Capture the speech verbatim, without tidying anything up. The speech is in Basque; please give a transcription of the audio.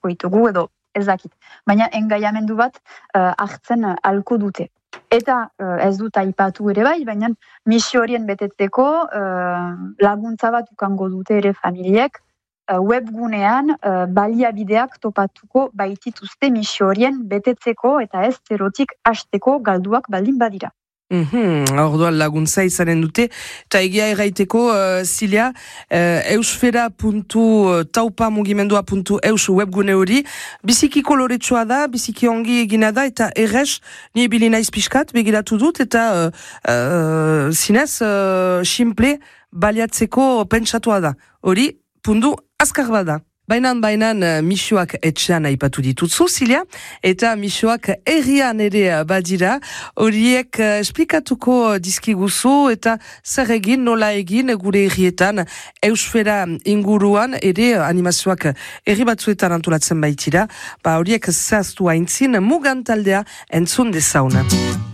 asko ditugu edo ezakit. Baina engaiamendu bat uh, hartzen uh, alko dute. Eta uh, ez dut aipatu ere bai, baina misio horien betetzeko uh, laguntza bat ukango dute ere familiek, uh, webgunean uh, baliabideak topatuko baitituzte misio horien betetzeko eta ez zerotik hasteko galduak baldin badira. Mm-hmm. Orduan laguntza izanen dute, eta egia erraiteko, uh, Zilia, uh, eusfera puntu taupa mugimendua puntu eus webgune hori, biziki koloretsua da, biziki ongi egina da, eta erres, ni ebili naiz pixkat, begiratu dut, eta uh, uh, zinez, uh, simple baliatzeko pentsatua da. Hori, pundu azkar bada. Bainan, bainan, misioak etxean aipatu dituzu, Zilia, eta misioak herrian ere badira, horiek esplikatuko dizkiguzu, eta zer egin, nola egin, gure herrietan, eusfera inguruan, ere animazioak herri batzuetan antolatzen baitira, ba horiek zehaztu haintzin, mugantaldea entzun dezauna.